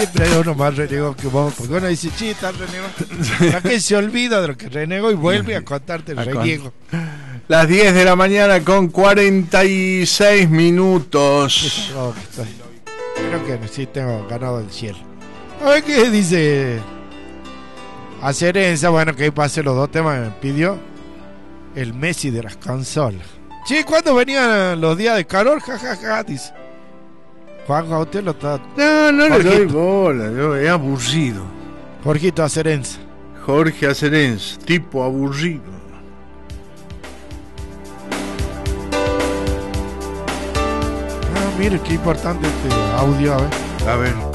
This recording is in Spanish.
Siempre hay uno más renegado que vos, porque uno dice, sí, está renegado. ¿A qué se olvida de lo que renegó y vuelve a contarte el reniego? Las 10 de la mañana con 46 minutos. Oh, creo que sí tengo ganado el cielo. A ver qué dice Acerenza. Bueno, que ahí pasé los dos temas que me pidió. El Messi de las consolas. Sí, ¿cuándo venían los días de calor? Ja, dice. Juanjo, a usted lo está... No le Jorgito. doy bola, es aburrido. Jorgito Acerenza. Jorge Acerenza, tipo aburrido. Ah, mire, qué importante este audio, a ver. A ver.